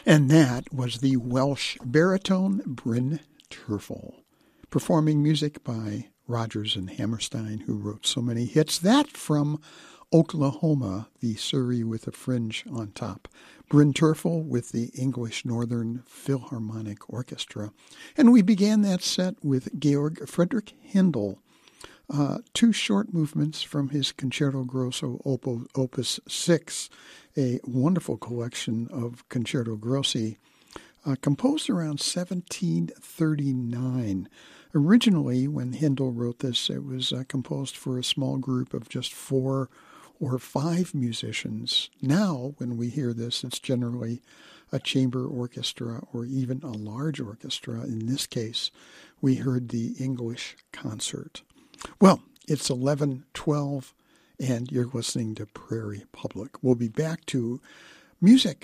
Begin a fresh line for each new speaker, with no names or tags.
And that was the Welsh baritone Bryn Terfel, performing music by Rodgers and Hammerstein, who wrote so many hits. That from Oklahoma, the Surrey with a fringe on top. Bryn Terfel with the English Northern Philharmonic Orchestra. And we began that set with Georg Friedrich Händel, two short movements from his Concerto Grosso Opus 6, a wonderful collection of Concerto Grossi, composed around 1739. Originally, when Händel wrote this, it was composed for a small group of just 4 or 5 musicians. Now, when we hear this, it's generally a chamber orchestra or even a large orchestra. In this case, we heard the English concert. Well, it's 11:12, and you're listening to Prairie Public. We'll be back to music